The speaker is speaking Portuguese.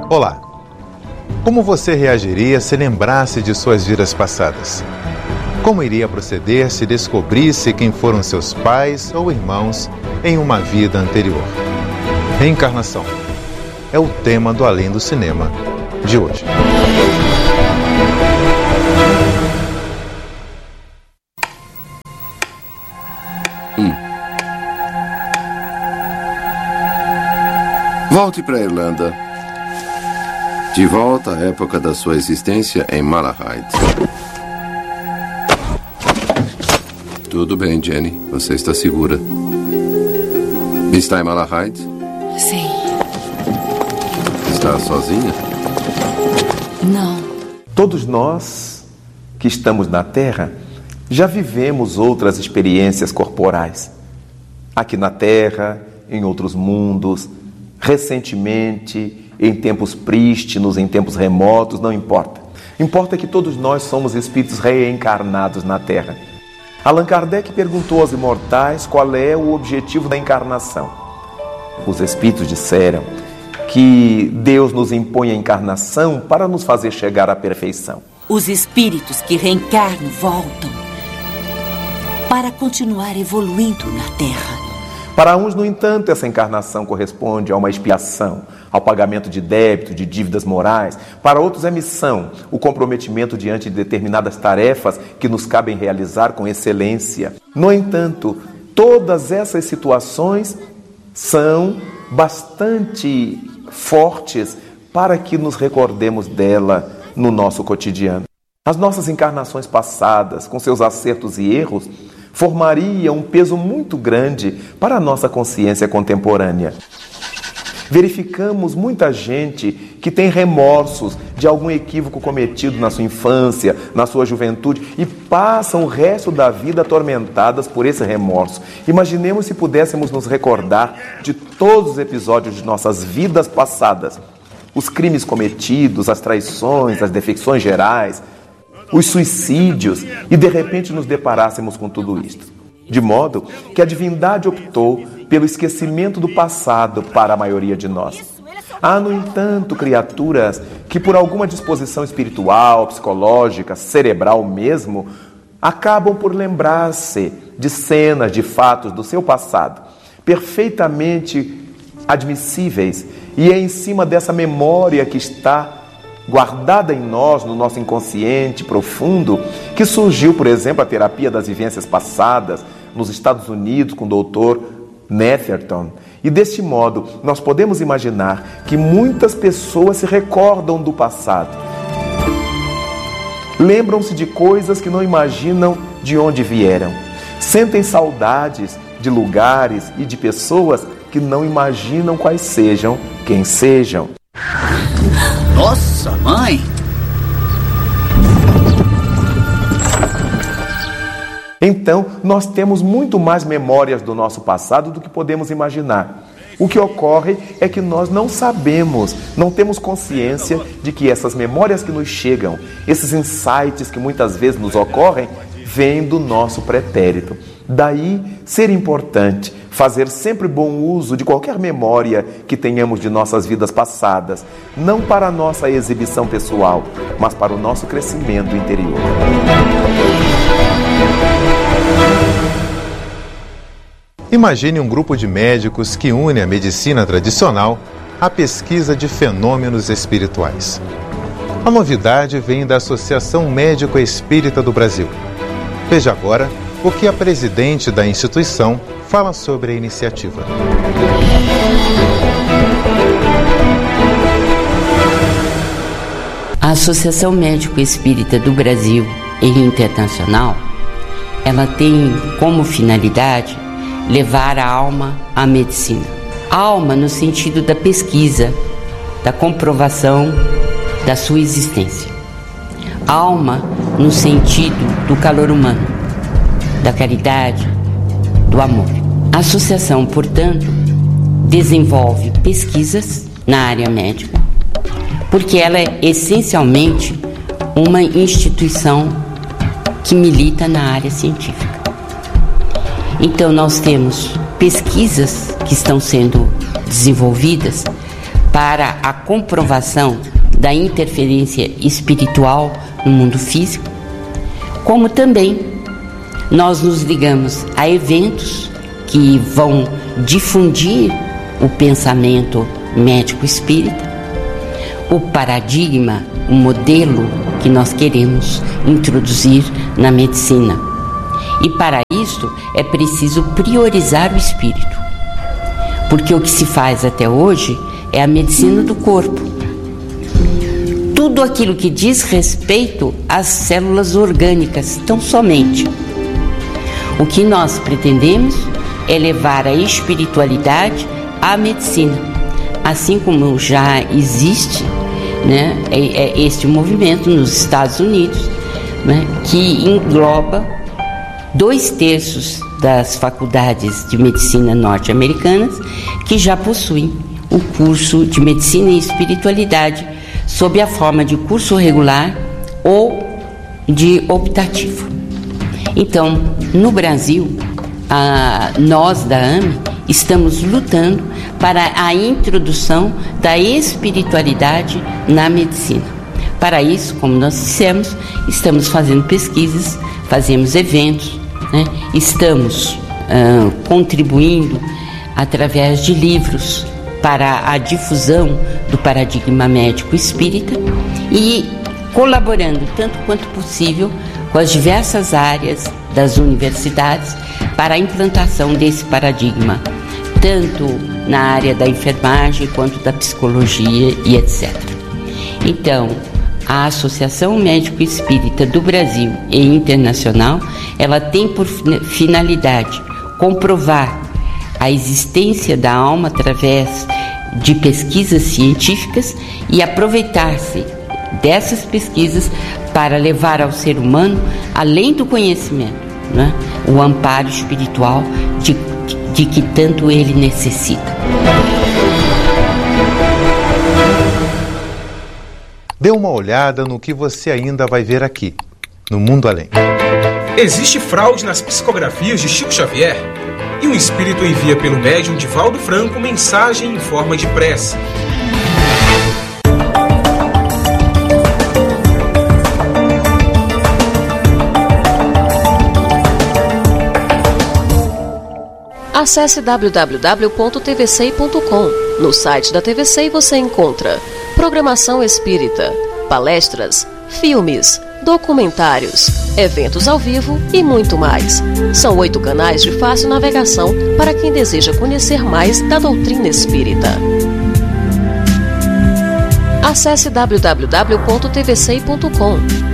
Olá! Como você reagiria se lembrasse de suas vidas passadas? Como iria proceder se descobrisse quem foram seus pais ou irmãos em uma vida anterior? Reencarnação é o tema do Além do Cinema de hoje. Volte para a Irlanda. De volta à época da sua existência em Malahide. Tudo bem, Jenny. Você está segura. Está em Malahide? Sim. Está sozinha? Não. Todos nós que estamos na Terra já vivemos outras experiências corporais. Aqui na Terra, em outros mundos, recentemente, em tempos prístinos, em tempos remotos, não importa. Importa que todos nós somos espíritos reencarnados na Terra. Allan Kardec perguntou aos imortais qual é o objetivo da encarnação. Os espíritos disseram que Deus nos impõe a encarnação para nos fazer chegar à perfeição. Os espíritos que reencarnam voltam para continuar evoluindo na Terra. Para uns, no entanto, essa encarnação corresponde a uma expiação, ao pagamento de débito, de dívidas morais. Para outros é missão, o comprometimento diante de determinadas tarefas que nos cabem realizar com excelência. No entanto, todas essas situações são bastante fortes para que nos recordemos dela no nosso cotidiano. As nossas encarnações passadas, com seus acertos e erros, formaria um peso muito grande para a nossa consciência contemporânea. Verificamos muita gente que tem remorsos de algum equívoco cometido na sua infância, na sua juventude, e passam o resto da vida atormentadas por esse remorso. Imaginemos se pudéssemos nos recordar de todos os episódios de nossas vidas passadas, os crimes cometidos, as traições, as defecções gerais, os suicídios, e de repente nos deparássemos com tudo isto. De modo que a divindade optou pelo esquecimento do passado para a maioria de nós. Há, no entanto, criaturas que por alguma disposição espiritual, psicológica, cerebral mesmo, acabam por lembrar-se de cenas, de fatos do seu passado, perfeitamente admissíveis, e é em cima dessa memória que está guardada em nós, no nosso inconsciente profundo, que surgiu, por exemplo, a terapia das vivências passadas nos Estados Unidos com o Dr. Netherton. E deste modo, nós podemos imaginar que muitas pessoas se recordam do passado. Lembram-se de coisas que não imaginam de onde vieram. Sentem saudades de lugares e de pessoas que não imaginam quais sejam, quem sejam. Nossa, mãe! Então, nós temos muito mais memórias do nosso passado do que podemos imaginar. O que ocorre é que nós não sabemos, não temos consciência de que essas memórias que nos chegam, esses insights que muitas vezes nos ocorrem, vêm do nosso pretérito. Daí, ser importante fazer sempre bom uso de qualquer memória que tenhamos de nossas vidas passadas, não para a nossa exibição pessoal, mas para o nosso crescimento interior. Imagine um grupo de médicos que une a medicina tradicional à pesquisa de fenômenos espirituais. A novidade vem da Associação Médico Espírita do Brasil. Veja agora o que a presidente da instituição fala sobre a iniciativa. A Associação Médico Espírita do Brasil e Internacional, ela tem como finalidade levar a alma à medicina. A alma no sentido da pesquisa, da comprovação da sua existência. A alma no sentido do calor humano, da caridade, do amor. A associação, portanto, desenvolve pesquisas na área médica, porque ela é essencialmente uma instituição que milita na área científica. Então nós temos pesquisas que estão sendo desenvolvidas para a comprovação da interferência espiritual no mundo físico, como também nós nos ligamos a eventos que vão difundir o pensamento médico espírita, o paradigma, o modelo que nós queremos introduzir na medicina. E para isso é preciso priorizar o espírito, porque o que se faz até hoje é a medicina do corpo. Tudo aquilo que diz respeito às células orgânicas, tão somente. O que nós pretendemos é levar a espiritualidade à medicina, assim como já existe, né, este movimento nos Estados Unidos, né, que engloba 2/3 das faculdades de medicina norte-americanas que já possuem o curso de medicina e espiritualidade sob a forma de curso regular ou de optativo. Então, no Brasil, nós da AME estamos lutando para a introdução da espiritualidade na medicina. Para isso, como nós dissemos, estamos fazendo pesquisas, fazemos eventos, né? Estamos contribuindo através de livros para a difusão do paradigma médico espírita e colaborando tanto quanto possível com as diversas áreas das universidades para a implantação desse paradigma, tanto na área da enfermagem quanto da psicologia e etc. Então, a Associação Médico Espírita do Brasil e Internacional, ela tem por finalidade comprovar a existência da alma através de pesquisas científicas e aproveitar-se dessas pesquisas para levar ao ser humano, além do conhecimento, né, o amparo espiritual de que tanto ele necessita. Dê uma olhada no que você ainda vai ver aqui, no Mundo Além. Existe fraude nas psicografias de Chico Xavier? E um espírito envia pelo médium Divaldo Franco mensagem em forma de prece. Acesse www.tvcei.com. No site da TVCei você encontra programação espírita, palestras, filmes, documentários, eventos ao vivo e muito mais. São 8 canais de fácil navegação para quem deseja conhecer mais da doutrina espírita. Acesse www.tvcei.com.